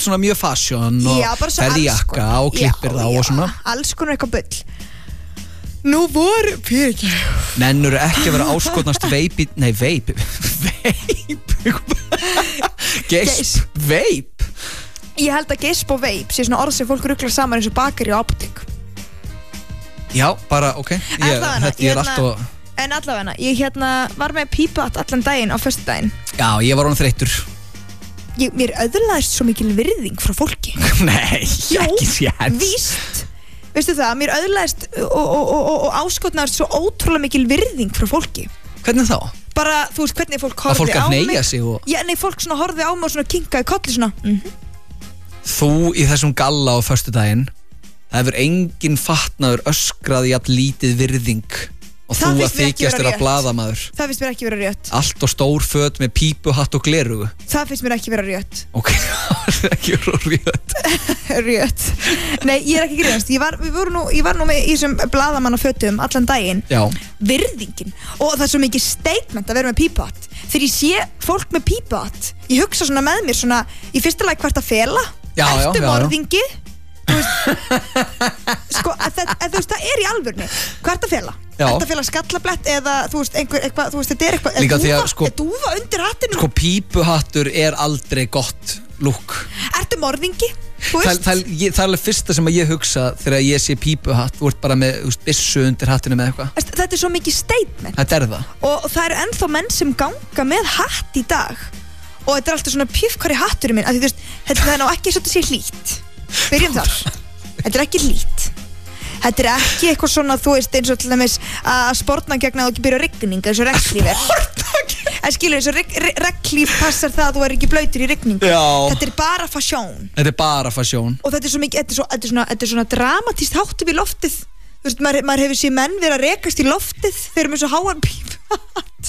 svona mjög fashion og ferði jakka og klippir þá og svona alls konar eitthvað bull. Nú voru Nennur ekki að vera áskotnast veip Geisp, veip Ég held að geisp og veip sé svona orð sem fólk ruglar saman eins og bakari og apótek. Já, bara, ok Ég alltaf En allavega, ég var með pípuhatt allan daginn á föstudaginn. Já, ég var orðinn þreyttur. Mér öðlaðist svo mikil virðing frá fólki. Nei, ekki séns. Víst. Veistu það, mér öðlaðist og áskotnaðist svo ótrúlega mikil virðing frá fólki. Hvernig þá? Bara, þú veist, hvernig fólk horfði á mig. Að fólk að hneigja sig og... Já, nei, fólk svona horfði á mig og svona kinkaði kolli svona. Þú í þessum galla á föstudaginn, það hefur enginn fatnaður öskrað jafn lítið virðing. Og þú að þykjast þér að blaðamaður. Það finnst mér ekki vera rétt. Allt og stór föt með pípuhatt og glerugu. Það finnst mér ekki vera rétt. Ok, það er ekki rétt. Rétt. Nei, ég ekki grínast. Ég var nú með í þessum blaðamannafötum allan daginn. Já. Virðingin. Og það er svo mikið statement að vera með pípuhatt. Þegar ég sé fólk með pípuhatt, ég hugsa svona með mér svona, í fyrsta lagi hvert að fela. Ertu morðingi? Sko, þú veist, það í alvörni. Hvert að fela? Ertu að fela skallablett eða þú veist, eitthvað, þú veist, þetta eitthvað líka því að, sko, dúfa undir hattinu? Sko, pípuhattur aldrei gott look. Ertu morðingi? Það alveg fyrsta sem ég hugsa þegar ég sé pípuhatt, þú ert bara með byssu undir hattinu með eitthvað. Þetta svo mikið statement. Þetta það. Og það ennþá menn sem ganga með hatt í dag. Og þetta alltaf svona pífkari hatturinn minn, að þú veist, þetta ná ekki svo að sé hlýtt. Byrjum þar. Þetta ekki hlýtt. Þetta ekki eitthvað svona, þú veist, eins og til dæmis að sportna gegn að þú ekki byrja rigning eins og regnhlíf er. En skilur, eins og regnhlíf passar það að þú ekki blautur í rigningu. Já. Þetta bara fasjón. Þetta bara fasjón. Og þetta svo mikið, þetta er svona dramatískt háttum í loftið. Þú veist, maður hefur séð menn vera að rekast í loftið þegar með svo háan pípuhatt.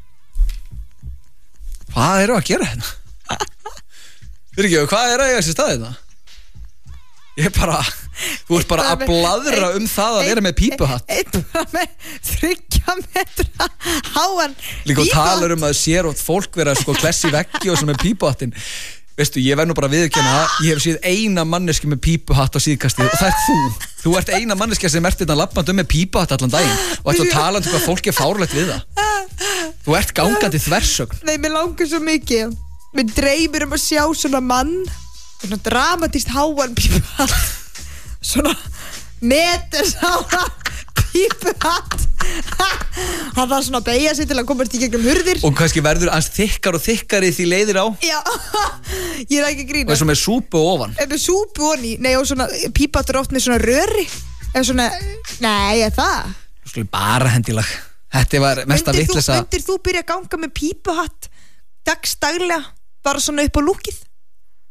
Hvað að gera hérna? Fyrirgefðu, hvað að eiga sér staðið það? Ég bara, þú ert bara að blaðra það að vera með pípuhatt. Einn bara með 3 metra háan pípuhatt. Líka og talar að sér og fólk vera sko klessi veggi og sem með pípuhattin. Veistu, ég verð nú bara að viðurkenna að ég hef séð eina manneski með pípuhatt á síðkastið og það þú. Þú ert eina manneski sem ert þetta labbandi með pípuhatt allan daginn og ert að tala hvað fólk fárlegt við það. Þú ert gangandi þversögn. Nei, mér langar svo mikið. Mér dreymir að sjá svona mann, svona dramatískt háan pípuhatt, svona metersháan pípuhatt. Hann var svona að beygja sig til að komast í gegnum hurðir. Og kannski verður hans þykkar og þykkari því leiðir á. Já, ég ekki að grína. Og eins og með súpu ofan. Með súpu ofan í, nei, og svona pípuhattur oft með svona röri. Eða svona, nei, það. Þú skulle bara hendilag. Þetta var mest að vitleysa. Myndir þú byrja að ganga með pípuhatt dagstaglega, bara svona upp á lúkið?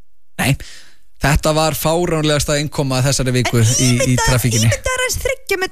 Nei, þetta var fáránlegasta innkoma þessari viku í trafíkinni. En ímyndaður eins 3 metra